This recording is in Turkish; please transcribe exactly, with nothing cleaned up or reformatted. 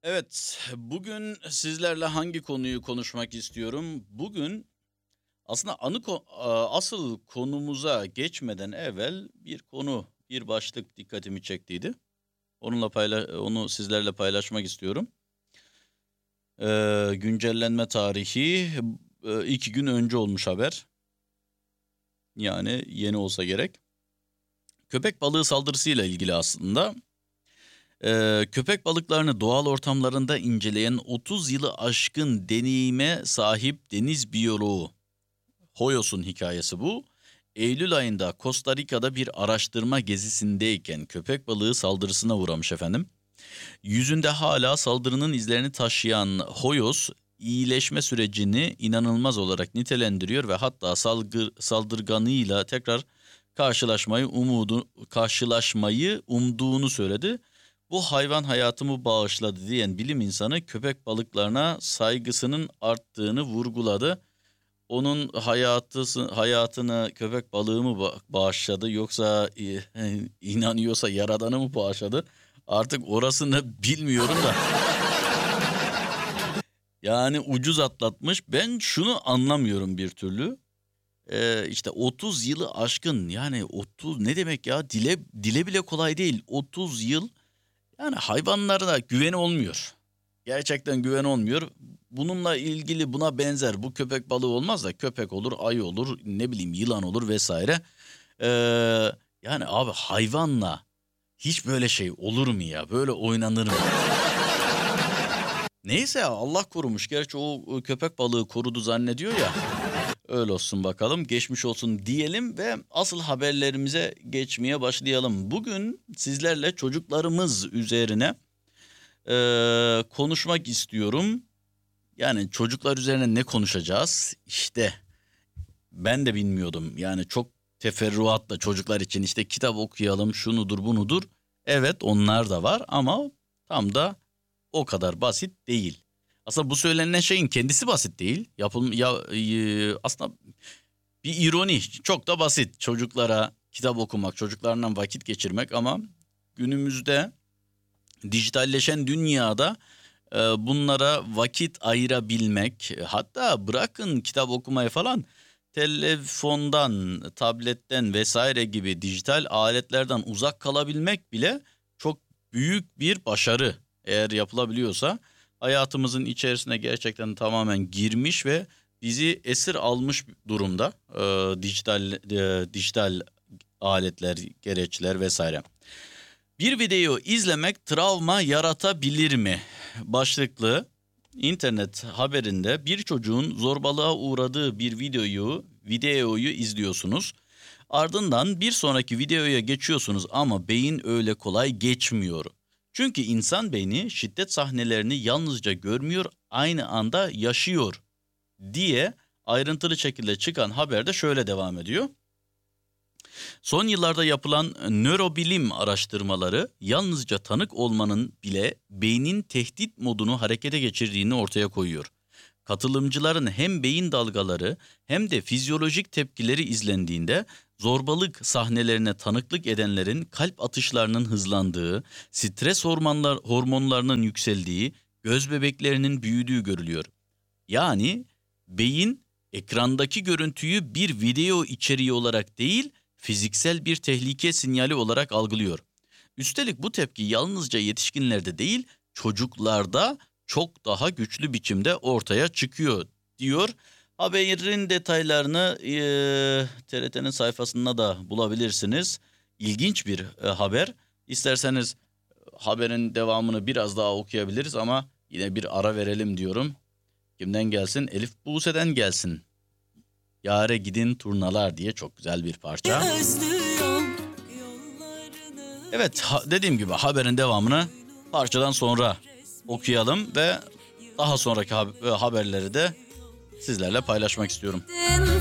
Evet, bugün sizlerle hangi konuyu konuşmak istiyorum? Bugün aslında anı ko- a- asıl konumuza geçmeden evvel bir konu, bir başlık dikkatimi çektiydi. Onunla payla onu sizlerle paylaşmak istiyorum. Ee, güncellenme tarihi e, iki gün önce olmuş haber. Yani yeni olsa gerek. Köpek balığı saldırısıyla ilgili aslında. Ee, köpek balıklarını doğal ortamlarında inceleyen otuz yılı aşkın deneyime sahip deniz biyoloğu Hoyos'un hikayesi bu. Eylül ayında Costa Rica'da bir araştırma gezisindeyken köpek balığı saldırısına uğramış efendim. Yüzünde hala saldırının izlerini taşıyan Hoyos, iyileşme sürecini inanılmaz olarak nitelendiriyor ve hatta salgı, saldırganıyla tekrar karşılaşmayı umudu karşılaşmayı umduğunu söyledi. Bu hayvan hayatımı bağışladı diyen bilim insanı köpek balıklarına saygısının arttığını vurguladı. Onun hayatı, hayatını köpek balığı mı ba- bağışladı yoksa e, inanıyorsa yaradanı mı bağışladı? Artık orasını bilmiyorum da. Yani ucuz atlatmış. Ben şunu anlamıyorum bir türlü. Ee, işte otuz yılı aşkın, yani otuz ne demek ya, dile dile bile kolay değil. otuz yıl, yani hayvanlara güveni olmuyor. Gerçekten güven olmuyor. Bununla ilgili buna benzer, bu köpek balığı olmaz da köpek olur, ayı olur, ne bileyim yılan olur vesaire. Ee, Yani abi, hayvanla hiç böyle şey olur mu ya? Böyle oynanır mı? Neyse ya, Allah korumuş. Gerçi o köpek balığı korudu zannediyor ya. Öyle olsun bakalım. Geçmiş olsun diyelim ve asıl haberlerimize geçmeye başlayalım. Bugün sizlerle çocuklarımız üzerine eee, konuşmak istiyorum. Yani çocuklar üzerine ne konuşacağız? İşte ben de bilmiyordum. Yani çok teferruatla çocuklar için işte kitap okuyalım, şunudur bunudur. Evet, onlar da var ama tam da o kadar basit değil. Aslında bu söylenen şeyin kendisi basit değil. Yapım ya e, aslında bir ironi. Çok da basit çocuklara kitap okumak, çocuklarla vakit geçirmek ama günümüzde dijitalleşen dünyada e, bunlara vakit ayırabilmek, hatta bırakın kitap okumayı falan, telefondan, tabletten vesaire gibi dijital aletlerden uzak kalabilmek bile çok büyük bir başarı. Eğer yapılabiliyorsa hayatımızın içerisine gerçekten tamamen girmiş ve bizi esir almış durumda. E, dijital e, dijital aletler, gereçler vesaire. Bir video izlemek travma yaratabilir mi? Başlıklı internet haberinde bir çocuğun zorbalığa uğradığı bir videoyu videoyu izliyorsunuz. Ardından bir sonraki videoya geçiyorsunuz ama beyin öyle kolay geçmiyor. Çünkü insan beyni şiddet sahnelerini yalnızca görmüyor, aynı anda yaşıyor diye ayrıntılı şekilde çıkan haberde şöyle devam ediyor. Son yıllarda yapılan nörobilim araştırmaları yalnızca tanık olmanın bile beynin tehdit modunu harekete geçirdiğini ortaya koyuyor. Katılımcıların hem beyin dalgaları hem de fizyolojik tepkileri izlendiğinde zorbalık sahnelerine tanıklık edenlerin kalp atışlarının hızlandığı, stres hormonlar, hormonlarının yükseldiği, göz bebeklerinin büyüdüğü görülüyor. Yani beyin ekrandaki görüntüyü bir video içeriği olarak değil, fiziksel bir tehlike sinyali olarak algılıyor. Üstelik bu tepki yalnızca yetişkinlerde değil, çocuklarda çok daha güçlü biçimde ortaya çıkıyor diyor. Haberin detaylarını e, T R T'nin sayfasında da bulabilirsiniz. İlginç bir e, haber. İsterseniz haberin devamını biraz daha okuyabiliriz ama yine bir ara verelim diyorum. Kimden gelsin? Elif Buse'den gelsin. Yare gidin turnalar diye çok güzel bir parça. Evet, ha- dediğim gibi haberin devamını parçadan sonra okuyalım ve daha sonraki ha- haberleri de sizlerle paylaşmak istiyorum.